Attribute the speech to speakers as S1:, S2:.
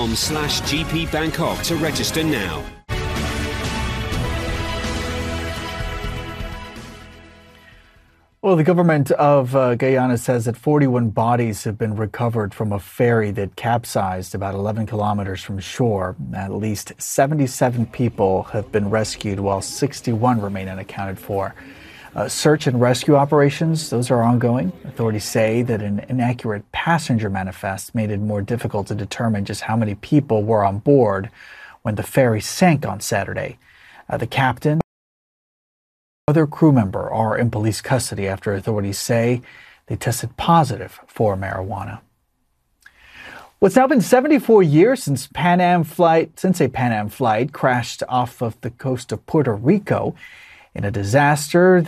S1: panam.com/GPBangkok to register now.
S2: Well, the government of Guyana says that 41 bodies have been recovered from a ferry that capsized about 11 kilometers from shore. At least 77 people have been rescued, while 61 remain unaccounted for. Search and rescue operations, those are ongoing. Authorities say that an inaccurate passenger manifest made it more difficult to determine just how many people were on board when the ferry sank on Saturday. The captain other crew member are in police custody after authorities say they tested positive for marijuana. Well, it's now been 74 years since a Pan Am flight crashed off of the coast of Puerto Rico in a disaster